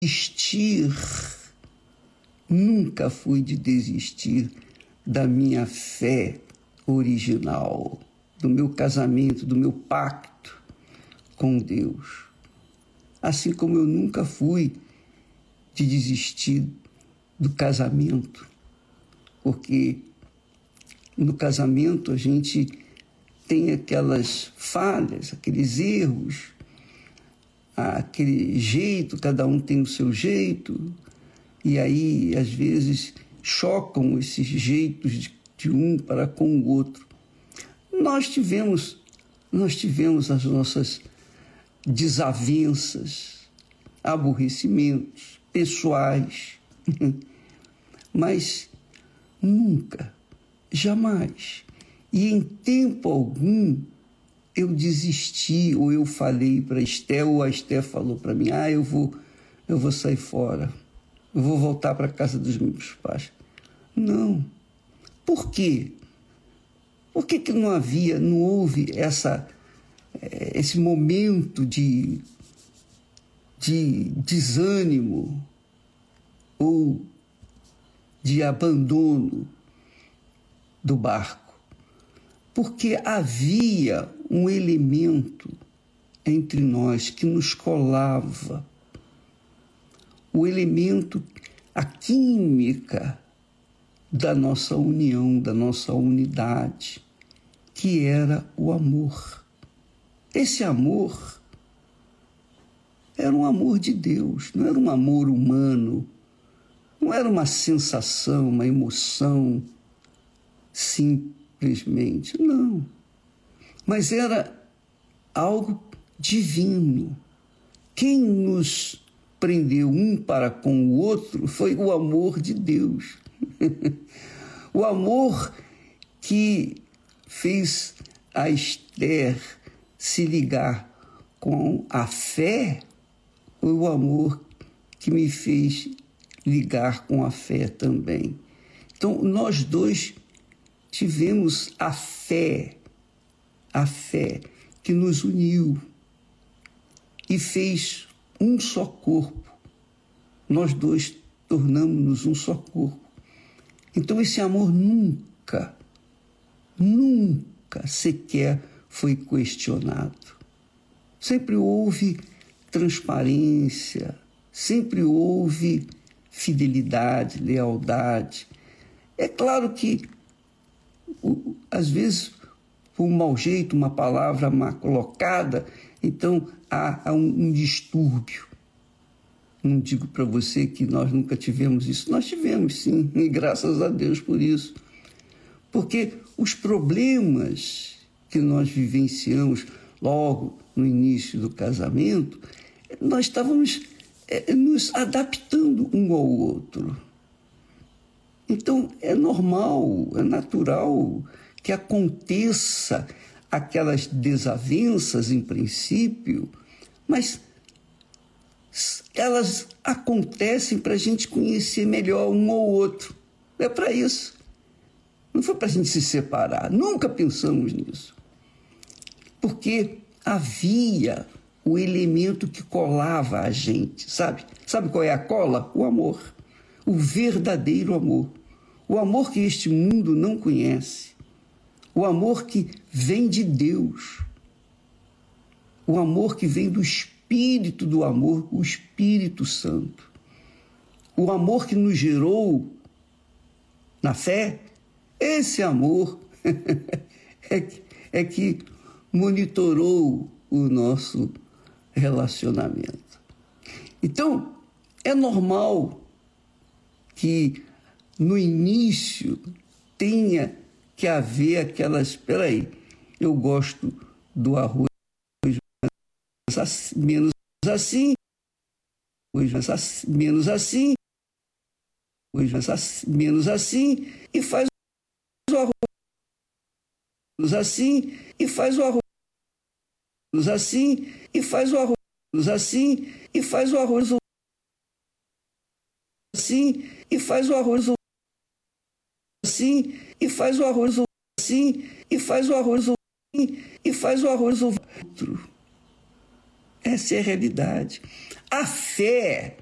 desistir, nunca fui de desistir da minha fé original, do meu casamento, do meu pacto com Deus. Assim como eu nunca fui de desistir do casamento, porque no casamento a gente tem aquelas falhas, aqueles erros, aquele jeito, cada um tem o seu jeito, e aí às vezes chocam esses jeitos de um para com o outro. Nós tivemos as nossas desavenças, aborrecimentos pessoais, mas nunca, jamais, e em tempo algum eu desisti, ou eu falei para a Esté, ou a Esté falou para mim, eu vou sair fora, eu vou voltar para a casa dos meus pais. Não. Por quê? Por que não houve esse momento de desânimo ou de abandono do barco? Porque havia um elemento entre nós que nos colava, o elemento, a química da nossa união, da nossa unidade, que era o amor. Esse amor era um amor de Deus, não era um amor humano, não era uma sensação, uma emoção simplesmente, não. Mas era algo divino. Quem nos prendeu um para com o outro foi o amor de Deus. O amor que fez a Esther se ligar com a fé foi o amor que me fez ligar com a fé também. Então, nós dois tivemos a fé que nos uniu e fez um só corpo. Nós dois tornamos-nos um só corpo. Então, esse amor nunca sequer foi questionado. Sempre houve transparência, sempre houve fidelidade, lealdade. É claro que, às vezes, por um mau jeito, uma palavra mal colocada, então há um distúrbio. Não digo para você que nós nunca tivemos isso. Nós tivemos, sim, e graças a Deus por isso. Porque os problemas que nós vivenciamos logo no início do casamento, nós estávamos nos adaptando um ao outro. Então, é normal, é natural que aconteça aquelas desavenças em princípio, mas elas acontecem para a gente conhecer melhor um ao outro. É para isso. Não foi para a gente se separar. Nunca pensamos nisso. Porque havia o elemento que colava a gente, sabe? Sabe qual é a cola? O amor. O verdadeiro amor. O amor que este mundo não conhece. O amor que vem de Deus. O amor que vem do Espírito do amor, o Espírito Santo. O amor que nos gerou na fé, esse amor é que monitorou o nosso relacionamento. Então, é normal que no início tenha que haver aquelas... Espera aí, eu gosto do arroz menos assim, menos assim, menos assim, e faz o arroz assim, e faz o arroz assim, e faz o arroz assim, e faz o arroz assim, e faz o arroz assim, e faz o arroz assim, e faz o arroz e faz o arroz outro. Essa é a realidade. A fé